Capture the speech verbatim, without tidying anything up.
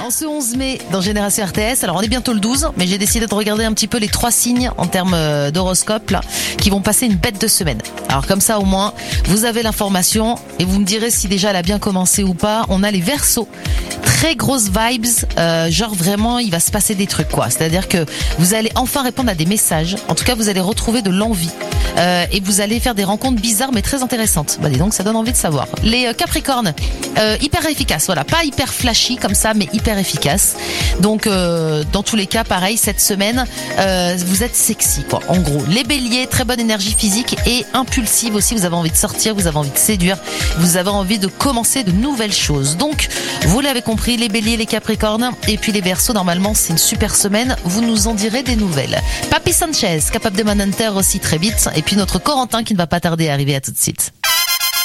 En ce onze mai, dans Génération R T S, alors on est bientôt le douze, mais j'ai décidé de regarder un petit peu les trois signes en termes d'horoscope là, qui vont passer une bête de semaine. Alors comme ça au moins, vous avez l'information et vous me direz si déjà elle a bien commencé ou pas. On a les Verseaux. Très grosses vibes, euh, genre vraiment il va se passer des trucs quoi. C'est-à-dire que vous allez enfin répondre à des messages. En tout cas, vous allez retrouver de l'envie. Euh, et vous allez faire des rencontres bizarres mais très intéressantes. Bah dis donc, ça donne envie de savoir. Les euh, Capricornes, euh, hyper efficaces, voilà, pas hyper flashy comme ça, mais hyper efficaces. Donc euh, dans tous les cas, pareil, cette semaine, euh, vous êtes sexy quoi. En gros, les Béliers, très bonne énergie physique et impulsive aussi. Vous avez envie de sortir, vous avez envie de séduire, vous avez envie de commencer de nouvelles choses. Donc vous l'avez compris, les Béliers, les Capricornes et puis les Verseaux. Normalement, c'est une super semaine. Vous nous en direz des nouvelles. Papi Sanchez, capable de Manhunter aussi très vite. Et puis notre Corentin qui ne va pas tarder à arriver. À tout de suite.